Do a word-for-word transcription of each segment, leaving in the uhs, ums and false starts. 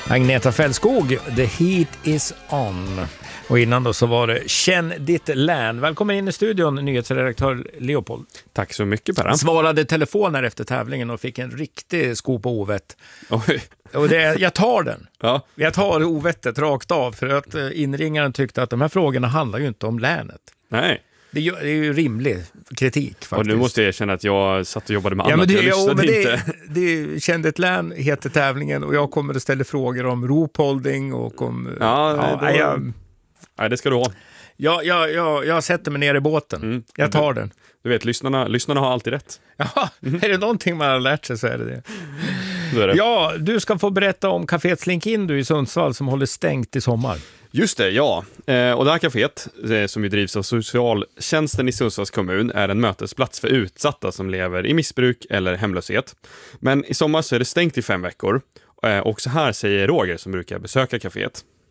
Agneta Fällskog, The Heat is on. Och innan då så var det Känn ditt län. Välkommen in i studion, nyhetsredaktör Leopold. Tack så mycket, Perra. Svarade telefoner efter tävlingen och fick en riktig sko på ovett. Oj. Och det, jag tar den. Ja. Jag tar ovettet rakt av för att inringaren tyckte att de här frågorna handlar ju inte om länet. Nej. Det är ju, det är ju rimlig kritik faktiskt. Och nu måste jag erkänna att jag satt och jobbade med ja, annat. Men det, jag ja, men det, inte. det är Känd ett län heter tävlingen och jag kommer att ställa frågor om ropholding och om... Ja, ja, då, jag, nej, det ska du ha. Ja, ja, ja, jag sätter mig ner i båten. Mm. Jag tar den. Du vet, lyssnarna, lyssnarna har alltid rätt. Ja, är det någonting man har lärt sig så är det det. Så är det. Ja, du ska få berätta om kaféet Slink In du i Sundsvall som håller stängt i sommar. Just det, ja. Eh, och det här kaféet, eh, som ju drivs av socialtjänsten i Sundsvalls kommun, är en mötesplats för utsatta som lever i missbruk eller hemlöshet. Men i sommar så är det stängt i fem veckor. Eh, och så här säger Roger som brukar besöka kaféet.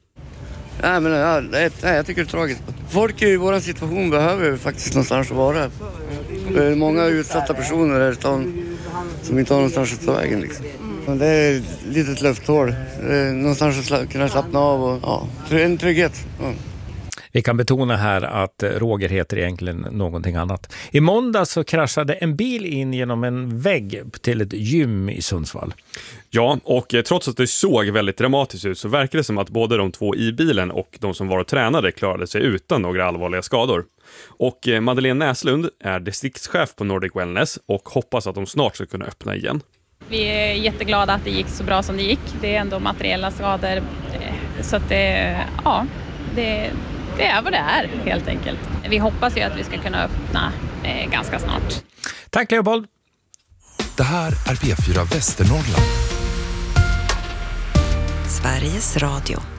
Nej, men ja, nej, jag tycker det är tragiskt. Folk i vår situation behöver faktiskt någonstans att vara. Det är många utsatta personer här i stan som inte har någonstans att ta vägen. Liksom. Men det är ett litet lufthål. Någonstans att kunna slappna av och ja, en trygghet. Ja. Vi kan betona här att Roger heter egentligen någonting annat. I måndag så kraschade en bil in genom en vägg till ett gym i Sundsvall. Ja, och eh, trots att det såg väldigt dramatiskt ut så verkar det som att både de två i bilen och de som var och tränade klarade sig utan några allvarliga skador. Och eh, Madeleine Näslund är distriktschef på Nordic Wellness och hoppas att de snart ska kunna öppna igen. Vi är jätteglada att det gick så bra som det gick. Det är ändå materiella skador. Så att det, ja, det, det är vad det är helt enkelt. Vi hoppas ju att vi ska kunna öppna eh, ganska snart. Tack Leopold! Det här är P fyra Västernorrland. Sveriges Radio.